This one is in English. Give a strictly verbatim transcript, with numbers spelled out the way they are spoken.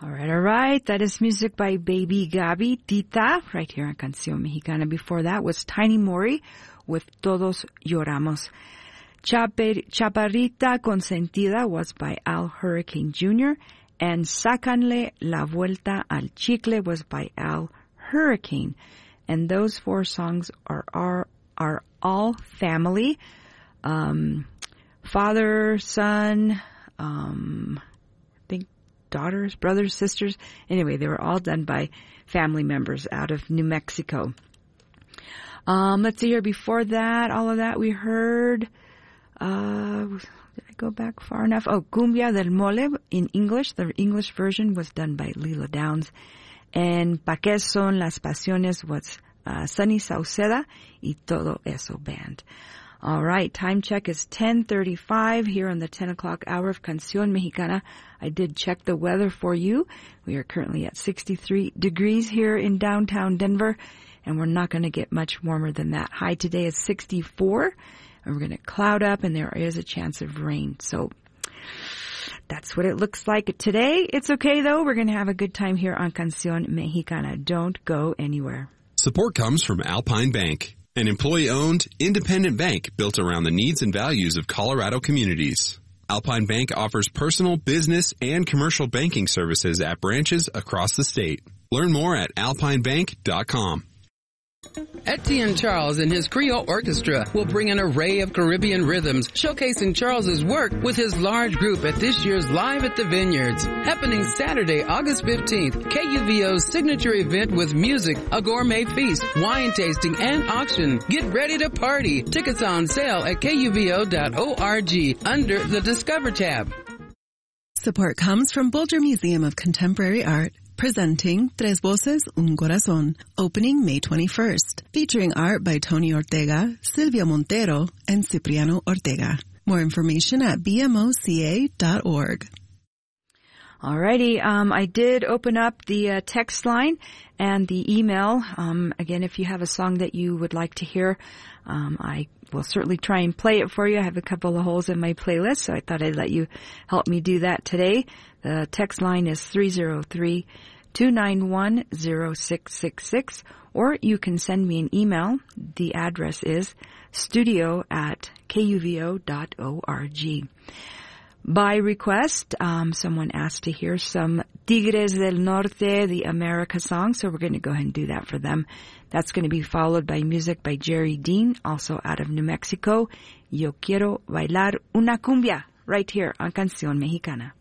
All right, all right. That is music by Baby Gabi, Tita, right here on Canción Mexicana. Before that was Tiny Mori with Todos Lloramos. Chaper, Chaparrita Consentida was by Al Hurricane Junior And Sácanle la Vuelta al Chicle was by Al Hurricane. And those four songs are are, are all family. Um, father, son, um, I think daughters, brothers, sisters. Anyway, they were all done by family members out of New Mexico. Um, let's see here. Before that, all of that we heard... Uh, did I go back far enough? Oh, Cumbia del Mole in English. The English version was done by Lila Downs. And Pa' qué son las pasiones was uh, Sunny Sauceda y Todo Eso Band. All right, time check is ten thirty-five here on the ten o'clock hour of Canción Mexicana. I did check the weather for you. We are currently at sixty-three degrees here in downtown Denver, and we're not going to get much warmer than that. High today is sixty-four. And we're going to cloud up, and there is a chance of rain. So that's what it looks like today. It's okay, though. We're going to have a good time here on Canción Mexicana. Don't go anywhere. Support comes from Alpine Bank, an employee-owned, independent bank built around the needs and values of Colorado communities. Alpine Bank offers personal, business, and commercial banking services at branches across the state. Learn more at alpine bank dot com. Etienne Charles and his Creole Orchestra will bring an array of Caribbean rhythms, showcasing Charles's work with his large group at this year's Live at the Vineyards, happening Saturday, August fifteenth. K U V O's signature event with music, a gourmet feast, wine tasting, and auction. Get ready to party. Tickets on sale at K U V O dot org under the Discover tab. Support comes from Boulder Museum of Contemporary Art, presenting Tres Voces, Un Corazón, opening May twenty-first, featuring art by Tony Ortega, Silvia Montero, and Cipriano Ortega. More information at b m o c a dot org. Alrighty, um, I did open up the uh, text line and the email. Um, again, if you have a song that you would like to hear, um, I will certainly try and play it for you. I have a couple of holes in my playlist, so I thought I'd let you help me do that today. The text line is three oh three, two nine one, oh six six six, or you can send me an email. The address is studio at k u v o dot org. By request, um, someone asked to hear some Tigres del Norte, the America song, so we're going to go ahead and do that for them. That's going to be followed by music by Jerry Dean, also out of New Mexico. Yo quiero bailar una cumbia, right here on Canción Mexicana.